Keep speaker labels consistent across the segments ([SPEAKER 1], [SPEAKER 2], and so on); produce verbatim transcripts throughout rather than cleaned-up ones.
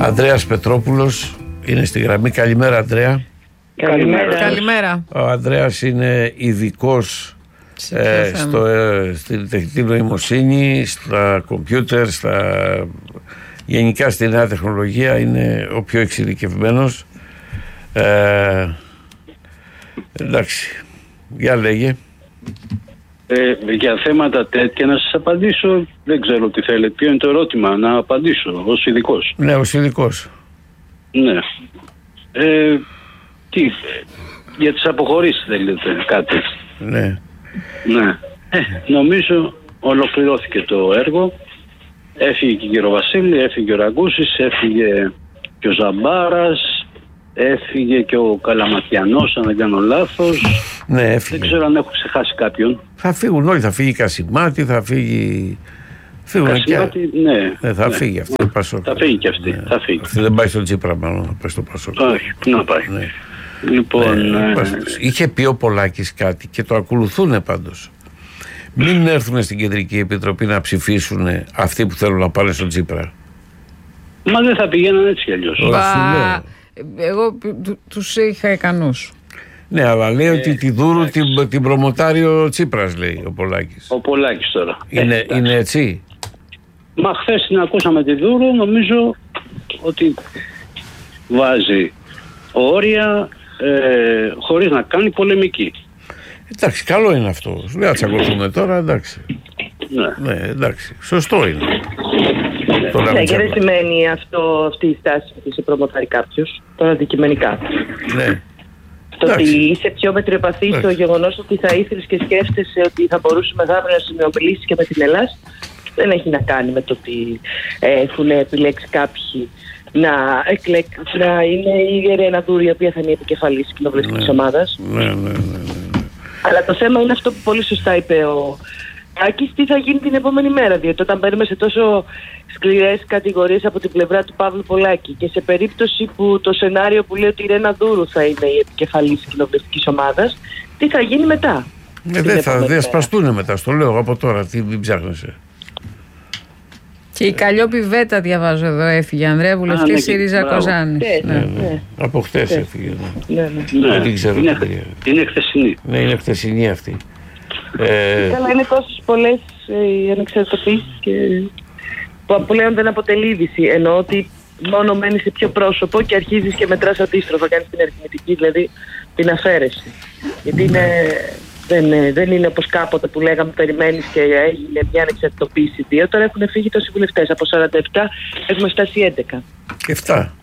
[SPEAKER 1] Ανδρέας Πετρόπουλος είναι στη γραμμή. Καλημέρα, Ανδρέα.
[SPEAKER 2] Καλημέρα.
[SPEAKER 3] Καλημέρα.
[SPEAKER 1] Ο Ανδρέας είναι ειδικός ε, στο, ε, στην τεχνητή νοημοσύνη, στα κομπιούτερ, στα... γενικά στη νέα τεχνολογία είναι ο πιο εξειδικευμένος. Ε, εντάξει, για λέγε.
[SPEAKER 2] Ε, για θέματα τέτοια να σας απαντήσω, δεν ξέρω τι θέλετε. Ποιο είναι το ερώτημα, να απαντήσω ως ειδικός?
[SPEAKER 1] Ναι, ως ειδικός.
[SPEAKER 2] Ναι. Ε, τι, για τις αποχωρήσεις θέλετε κάτι?
[SPEAKER 1] Ναι.
[SPEAKER 2] Ναι. Ε, νομίζω ολοκληρώθηκε το έργο. Έφυγε και ο κύριο Βασίλη, έφυγε ο Ραγκούσης, έφυγε και ο Ζαμπάρας, έφυγε και ο Καλαματιανός, αν δεν κάνω λάθος.
[SPEAKER 1] Ναι, έφυγε.
[SPEAKER 2] Δεν ξέρω αν έχω ξεχάσει κάποιον.
[SPEAKER 1] Θα φύγουν όλοι, θα φύγει η Κασιμάτη, θα φύγει...
[SPEAKER 2] Κασιμάτη, και... ναι.
[SPEAKER 1] ναι. Θα
[SPEAKER 2] ναι.
[SPEAKER 1] φύγει αυτή. Ναι. Πασόκ.
[SPEAKER 2] Θα φύγει και αυτή.
[SPEAKER 1] Ναι.
[SPEAKER 2] Θα φύγει.
[SPEAKER 1] Αυτή δεν πάει στο Τσίπρα, μάλλον θα πάει στο Πασόκ.
[SPEAKER 2] Όχι, πού να πάει.
[SPEAKER 1] Ναι.
[SPEAKER 2] Λοιπόν,
[SPEAKER 1] ναι,
[SPEAKER 2] ναι.
[SPEAKER 1] είχε πει ο Πολάκης κάτι και το ακολουθούν πάντως. Μην έρθουν στην Κεντρική Επιτροπή να ψηφίσουν αυτοί που θέλουν να πάνε στον Τσίπρα.
[SPEAKER 2] Μα δεν θα πηγαίναν έτσι κι αλλιώς.
[SPEAKER 3] Μπα... Εγώ τους είχα ικανούς.
[SPEAKER 1] Ναι, αλλά λέει
[SPEAKER 2] ε,
[SPEAKER 1] ότι τη Δούρου την, την προμοτάρει ο Τσίπρας, λέει ο Πολάκης.
[SPEAKER 2] Ο Πολάκης τώρα.
[SPEAKER 1] Είναι,
[SPEAKER 2] ε,
[SPEAKER 1] είναι έτσι.
[SPEAKER 2] Μα χθες την ακούσαμε τη Δούρου, νομίζω ότι βάζει όρια ε, χωρίς να κάνει πολεμική.
[SPEAKER 1] Εντάξει, καλό είναι αυτό. Σου λέει να τσακωθούμε τώρα, εντάξει.
[SPEAKER 2] Ναι.
[SPEAKER 1] Ναι, εντάξει. Σωστό είναι.
[SPEAKER 4] Ναι, ναι, και δεν σημαίνει αυτό, αυτή η στάση ότι σε προμοτάρει κάποιος, τώρα αντικειμενικά.
[SPEAKER 1] Ναι.
[SPEAKER 4] Το ότι είσαι πιο μετριοπαθής στο γεγονός ότι θα ήθελες και σκέφτεσαι ότι θα μπορούσε αύριο να συνομιλήσεις και με την Ελλάδα, δεν έχει να κάνει με το ότι έχουν επιλέξει κάποιοι να, εκλεκ, να είναι η Ρένα Δούρου, η οποία θα είναι η επικεφαλής της κοινοβουλευτικής ομάδας.
[SPEAKER 1] Ναι, ναι, ναι, ναι.
[SPEAKER 4] Αλλά το θέμα είναι αυτό που πολύ σωστά είπε ο Άκης, τι θα γίνει την επόμενη μέρα. Διότι όταν μπαίνουμε σε τόσο σκληρές κατηγορίες από την πλευρά του Παύλου Πολάκη και σε περίπτωση που το σενάριο που λέει ότι η Ρένα Δούρου θα είναι η επικεφαλής της κοινοβουλευτικής ομάδας, τι θα γίνει μετά?
[SPEAKER 1] Ε, δεν θα διασπαστούν μετά, στο λέω από τώρα, τι μην ψάχνεσαι.
[SPEAKER 3] Και η Καλλιόπη Βέτα, διαβάζω εδώ, έφυγε. Ανδρέα, βουλευτή
[SPEAKER 2] ναι,
[SPEAKER 3] ΣΥΡΙΖΑ Κοζάνης.
[SPEAKER 1] Ναι, ναι, ναι. Από χτες
[SPEAKER 4] ναι.
[SPEAKER 1] έφυγε. Ναι.
[SPEAKER 4] Ναι, ναι.
[SPEAKER 2] Ναι,
[SPEAKER 1] δεν ξέρω.
[SPEAKER 2] Είναι, είναι χθεσινή.
[SPEAKER 1] Ναι, είναι χθεσινή αυτή. Ε...
[SPEAKER 4] Καλά, είναι τόσες πολλές ε, οι ανεξαρτητοποιήσεις και που πλέον δεν αποτελεί είδηση. Εννοώ ότι μόνο μένεις σε πιο πρόσωπο και αρχίζεις και μετράς αντίστροφα, κάνεις την αριθμητική, δηλαδή την αφαίρεση. Γιατί είναι, δεν, δεν είναι όπως κάποτε που λέγαμε περιμένεις και έγινε μια ανεξαρτητοποίηση δύο. Τώρα έχουν φύγει τόσοι βουλευτές. Από σαράντα επτά έχουμε φτάσει έντεκα.
[SPEAKER 1] Εφτά.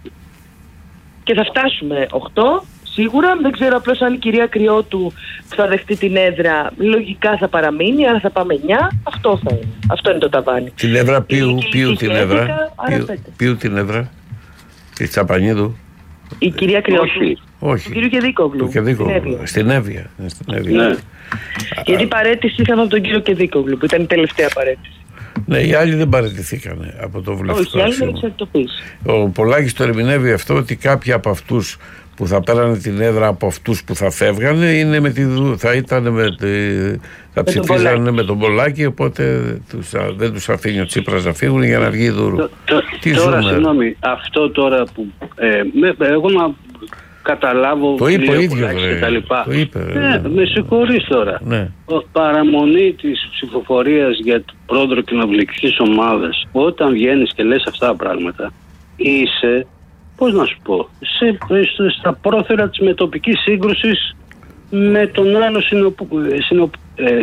[SPEAKER 4] Και θα φτάσουμε οκτώ. Σίγουρα, δεν ξέρω απλώς αν η κυρία Κρυώτου θα δεχτεί την έδρα. Λογικά θα παραμείνει, άρα θα πάμε εννιά. Αυτό θα είναι. Αυτό είναι το ταβάνι.
[SPEAKER 1] Την έδρα, ποιου, ποιου την έδρα.
[SPEAKER 4] Ποιου,
[SPEAKER 1] ποιου την έδρα. Τη Τσαπανίδου.
[SPEAKER 4] Η κυρία Κρυώτου.
[SPEAKER 1] Όχι.
[SPEAKER 4] Του κυρίου Κεδίκογλου.
[SPEAKER 1] Του Κεδίκογλου. Στην Εύβοια. Στην Εύβοια.
[SPEAKER 4] Ναι. Γιατί η παρέτηση είχαμε από τον κύριο Κεδίκογλου, που ήταν η τελευταία παρέτηση.
[SPEAKER 1] Ναι, οι άλλοι δεν παραιτηθήκανε από το βουλευτικό.
[SPEAKER 4] Όχι, οι άλλοι δεν εξαρτητοποίησαν.
[SPEAKER 1] Ο Πολάκης το ερμηνεύει αυτό, ότι κάποιοι από αυτούς που θα πέρανε την έδρα από αυτούς που θα φεύγανε είναι με τη, θα ήταν με τη, θα ψηφίζανε με τον Πολάκη, οπότε τους, δεν τους αφήνει ο Τσίπρας να φύγουν για να βγει η Δούρου.
[SPEAKER 2] Το, το,
[SPEAKER 1] Τι
[SPEAKER 2] τώρα,
[SPEAKER 1] ζούμε.
[SPEAKER 2] Συγγνώμη, αυτό τώρα που ε, με, εγώ να καταλάβω
[SPEAKER 1] το είπε ο ίδιος,
[SPEAKER 2] το είπε, ναι, ναι, με συγχωρείς τώρα.
[SPEAKER 1] Ναι.
[SPEAKER 2] Ο, παραμονή της ψηφοφορίας για το πρόεδρο κοινοβουλευτικής ομάδας, όταν βγαίνεις και λες αυτά τα πράγματα, είσαι, πώς να σου πω, σε, στα πρόθυρα της μετοπικής σύγκρουσης με τον άλλο συνοπ, συνοπ, ε,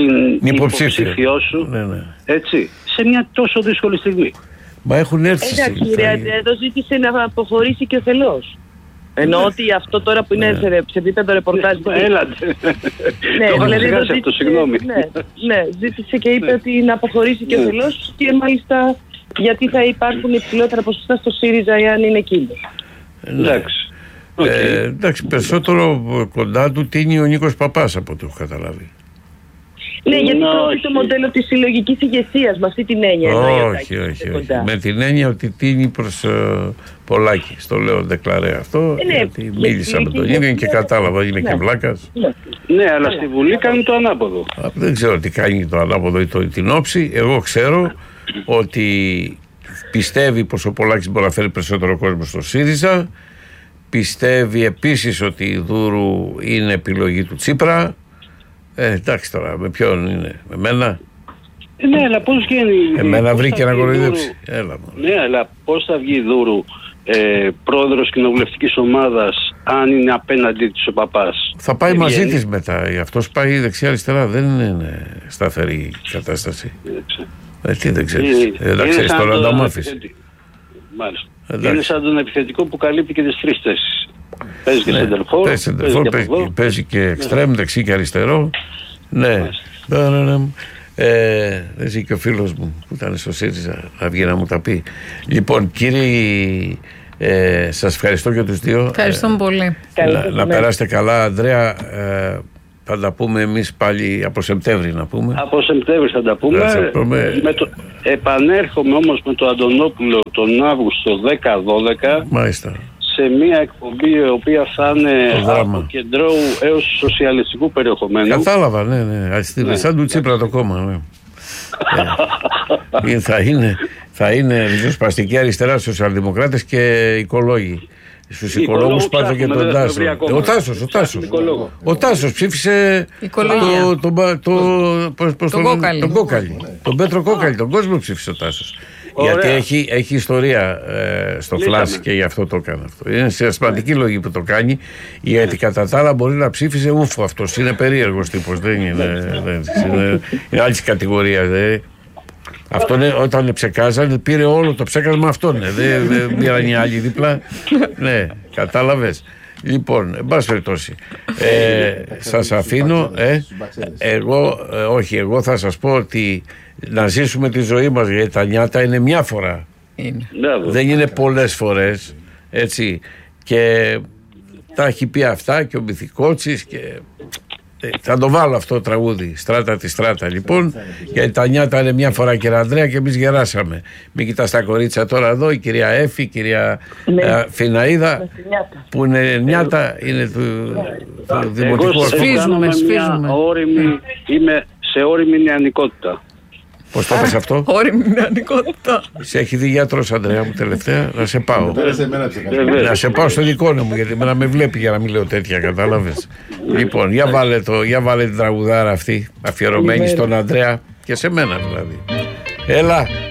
[SPEAKER 2] συνυποψήφιό σου,
[SPEAKER 1] ναι, ναι. Έτσι,
[SPEAKER 2] σε μια τόσο δύσκολη στιγμή.
[SPEAKER 1] Μα έχουν έρθει.
[SPEAKER 4] Εντάξει, εδώ ζήτησε να αποχωρήσει και ο θελός. Ενώ ότι αυτό τώρα που είναι ναι. σε επίπεδο ρεπορτάζ.
[SPEAKER 2] Έλατε.
[SPEAKER 4] Ναι,
[SPEAKER 2] το
[SPEAKER 4] δηλαδή
[SPEAKER 2] είχα
[SPEAKER 4] ζήτησε,
[SPEAKER 2] αυτό, συγγνώμη.
[SPEAKER 4] Ναι, ναι, ζήτησε και είπε ότι να αποχωρήσει και ο θελός και μάλιστα γιατί θα υπάρχουν υψηλότερα ποσοστά στο ΣΥΡΙΖΑ εάν είναι εκείνο.
[SPEAKER 2] Εντάξει.
[SPEAKER 1] Ε, εντάξει, περισσότερο κοντά του τίνει ο Νίκος Παπάς από ό,τι έχω καταλάβει.
[SPEAKER 4] Ναι, γιατί πρόκειται το μοντέλο της συλλογικής ηγεσίας με αυτή την έννοια.
[SPEAKER 1] Όχι, όχι, όχι. Με την έννοια ότι τίνει προς uh, Πολάκη. Στο λέω ντεκλαρέ αυτό,
[SPEAKER 4] ε, ναι,
[SPEAKER 1] γιατί μίλησα με τον ίδιο και κατάλαβα, είναι
[SPEAKER 4] ναι.
[SPEAKER 1] και βλάκας.
[SPEAKER 4] Ναι,
[SPEAKER 2] ναι αλλά στη Βουλή κάνει το ανάποδο.
[SPEAKER 1] Δεν ξέρω τι κάνει το ανάποδο ή το, την όψη. Εγώ ξέρω ότι πιστεύει πως ο Πολάκης μπορεί να φέρει περισσότερο κόσμο στο ΣΥΡΙΖΑ. Πιστεύει επίσης ότι η Δούρου είναι επιλογή του Τσίπρα. Ε, εντάξει τώρα, με ποιον είναι, με μένα.
[SPEAKER 2] Ε, ναι, αλλά πώς γίνει.
[SPEAKER 1] Εμένα βρήκε να κοροϊδέψει.
[SPEAKER 2] Ναι, αλλά πώς θα βγει η Δούρου ε, πρόεδρος κοινοβουλευτικής ομάδας αν είναι απέναντι της ο παπάς?
[SPEAKER 1] Θα πάει ε, μαζί της μετά. Αυτός πάει δεξιά-αριστερά. Δεν είναι σταθερή η κατάσταση. Ε, τι δεν ξέρεις. Ε, δεν ξέρεις τώρα να το μάθεις.
[SPEAKER 2] Μάλιστα. Εντάξει. Είναι σαν τον επιθετικό που καλύπτει και τις τρεις θέσεις. Παίζει και σεντερφόρ,
[SPEAKER 1] ναι, παίζει, παίζει, παίζει και εξτρέμ, ναι. Δεξί και αριστερό. Ναι. Ε, δεν ζει και ο φίλος μου που ήταν στο ΣΥΡΙΖΑ να βγει να μου τα πει. Λοιπόν, κύριοι, ε, σας ευχαριστώ και τους δύο.
[SPEAKER 3] Ευχαριστούμε ε, πολύ.
[SPEAKER 1] Να, να περάσετε καλά, Ανδρέα. Ε, θα τα πούμε εμείς πάλι από Σεπτέμβρη να πούμε.
[SPEAKER 2] Από Σεπτέμβρη θα τα πούμε. Θα πούμε... Με το... Επανέρχομαι όμως με τον Αντωνόπουλο τον Αύγουστο δέκα δώδεκα.
[SPEAKER 1] Μάλιστα.
[SPEAKER 2] Σε μια εκπομπή η οποία θα είναι από κεντρώου έως σοσιαλιστικού περιεχομένου.
[SPEAKER 1] Κατάλαβα, ναι, ναι. ναι. Σαν του Τσίπρα το κόμμα, ναι. ε, θα είναι, θα είναι ριζοσπαστική αριστερά, σοσιαλδημοκράτες και οικολόγοι. Στους οικολόγους πάτε και τον Τάσο. Ο Τάσος, ο Τάσος. Ο Τάσος ψήφισε τον Κόκαλη. Τον Πέτρο Κόκαλη, τον κόσμο ψήφισε ο Τάσος. Γιατί έχει, έχει ιστορία ε, στο φλάσι και γι' αυτό το έκανε αυτό. Είναι σε ασπαντική λόγη που το κάνει. Γιατί κατά τα άλλα μπορεί να ψήφισε ούφο αυτός. Είναι περίεργος τύπος. Δεν είναι, δεν, είναι, είναι άλλη κατηγορία. Δε. Αυτό είναι, όταν ψεκάζανε πήρε όλο το ψέκασμα αυτόν. Δεν δε, πήραν οι άλλοι δίπλα. Ναι, κατάλαβες. Λοιπόν, εν πάση περιπτώσει, ε, σας αφήνω. Ε, εγώ, ε, όχι, εγώ θα σας πω ότι να ζήσουμε τη ζωή μας, γιατί τα νιάτα είναι μια φορά. Είναι. Δεν είναι πολλές φορές, έτσι. Και τα έχει πει αυτά και ο Μυθικότσης και... Ε, θα το βάλω αυτό το τραγούδι, Στράτα τη Στράτα λοιπόν, γιατί τα νιάτα είναι μια φορά, κύριε Ανδρέα, και εμείς γεράσαμε. Μην κοιτάς τα κορίτσια τώρα εδώ, η κυρία Έφη, η κυρία ναι. ε, Φιναίδα, που είναι νιάτα, είναι του, ναι. του δημοτικού αρχηγού.
[SPEAKER 3] Σφίζουμε, σφίζουμε.
[SPEAKER 2] Είμαι σε όριμη νεανικότητα.
[SPEAKER 1] Πώς το πες αυτό?
[SPEAKER 3] Όριμη νεανικότητα.
[SPEAKER 1] Σε έχει δει γιατρός, Ανδρέα μου, τελευταία, να σε πάω. Να σε πάω στο δικό μου, γιατί να με βλέπει για να μην λέω τέτοια, κατάλαβες. Λοιπόν, για βάλε, το, για βάλε την τραγουδάρα αυτή, αφιερωμένη στον Ανδρέα και σε μένα δηλαδή. Έλα.